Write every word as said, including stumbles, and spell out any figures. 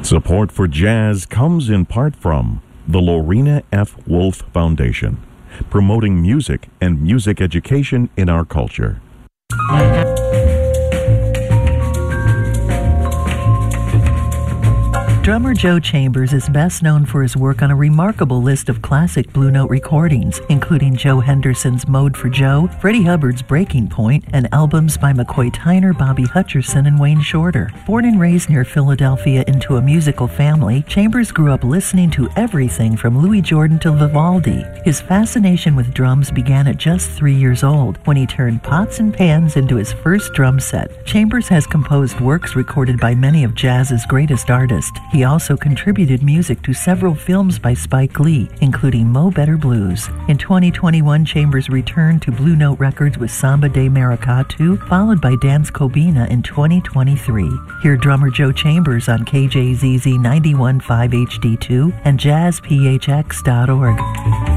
Support for jazz comes in part from the Lorena F. Wolf Foundation, promoting music and music education in our culture. Drummer Joe Chambers is best known for his work on a remarkable list of classic Blue Note recordings, including Joe Henderson's Mode for Joe, Freddie Hubbard's Breaking Point, and albums by McCoy Tyner, Bobby Hutcherson, and Wayne Shorter. Born and raised near Philadelphia into a musical family, Chambers grew up listening to everything from Louis Jordan to Vivaldi. His fascination with drums began at just three years old, when he turned pots and pans into his first drum set. Chambers has composed works recorded by many of jazz's greatest artists. He also contributed music to several films by Spike Lee, including Mo Better Blues. In twenty twenty-one, Chambers returned to Blue Note Records with Samba de Maracatu, followed by Dance Cobina in twenty twenty-three. Hear drummer Joe Chambers on K J Z Z ninety-one point five H D two and jazz P H X dot org.